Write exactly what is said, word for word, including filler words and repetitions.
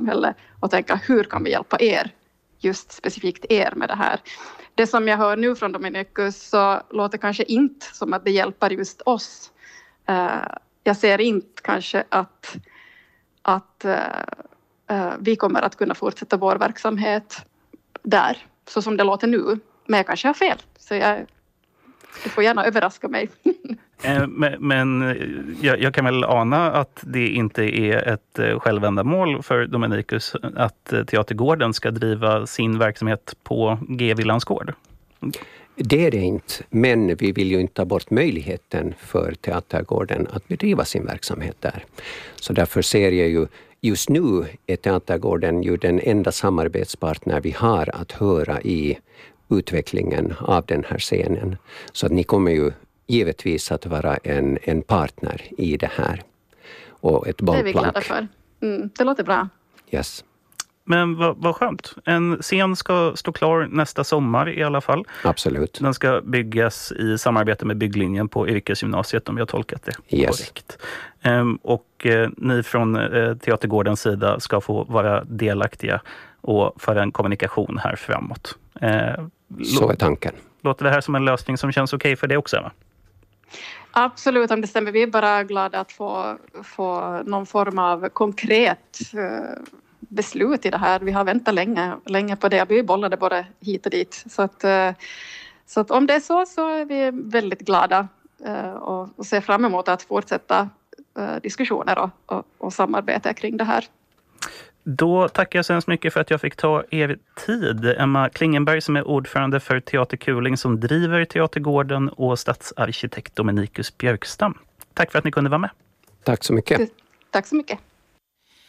samhälle och tänka hur kan vi hjälpa er, just specifikt er med det här. Det som jag hör nu från Dominicus så låter kanske inte som att det hjälper just oss. Jag ser inte kanske att, att vi kommer att kunna fortsätta vår verksamhet där, så som det låter nu. Men jag kanske har fel, så jag, du får gärna överraska mig. Men, men jag, jag kan väl ana att det inte är ett självändamål för Dominicus att Teatergården ska driva sin verksamhet på G. Villans gård? Det är det inte, men vi vill ju inte ta bort möjligheten för Teatergården att bedriva sin verksamhet där. Så därför ser jag ju, just nu är Teatergården ju den enda samarbetspartner vi har att höra i utvecklingen av den här scenen. Så att ni kommer ju givetvis att vara en, en partner i det här. Och ett bollplank. Det är vi glada för. Mm, det låter bra. Yes. Men vad, vad skönt. En scen ska stå klar nästa sommar i alla fall. Absolut. Den ska byggas i samarbete med bygglinjen på yrkesgymnasiet, om jag har tolkat det yes. korrekt. Um, och uh, ni från uh, Teatergårdens sida ska få vara delaktiga och föra en kommunikation här framåt. Uh, Så är tanken. Låter det här som en lösning som känns okej för det också, va? Absolut, om det stämmer. Vi är bara glada att få, få någon form av konkret uh, beslut i det här. Vi har väntat länge, länge på det. Vi bollade både hit och dit. Så att, uh, så att om det är så, så är vi väldigt glada uh, och, och ser fram emot att fortsätta uh, diskussioner och, och, och samarbete kring det här. Då tackar jag så hemskt mycket för att jag fick ta er tid. Emma Klingenberg som är ordförande för Teater Kuling som driver Teatergården och stadsarkitekt Dominicus Björkstam. Tack för att ni kunde vara med. Tack så mycket. Tack så mycket.